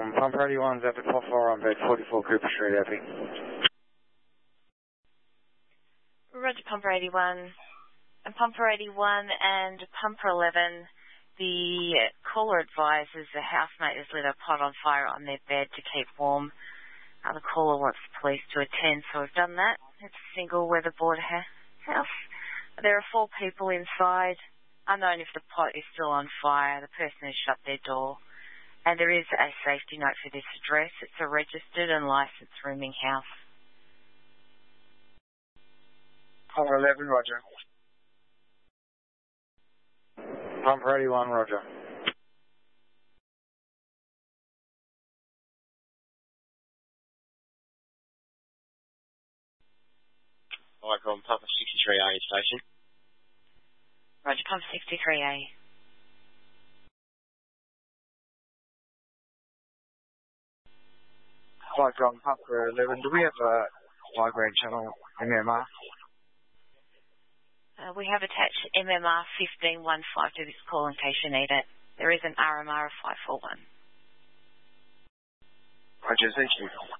Pump 81's at the 44 on bed 44 Cooper Street, Epi. Roger, Pumper 81. And Pumper 81 and Pumper 11, the caller advises the housemate has lit a pot on fire on their bed to keep warm. The caller wants the police to attend, so we've done that. It's a single weatherboard house. There are 4 people inside. Unknown if the pot is still on fire. The person has shut their door. And there is a safety note for this address. It's a registered and licensed rooming house. Pumper 11, Roger. Pumper 81, Roger. Micron, Pumper 63A station. Roger, Pumper 63A. Micron, Pumper 11, do we have a migraine channel MMR? We have attached MMR 1515 to this call in case you need it. There is an RMR of 541. Roger, thank you.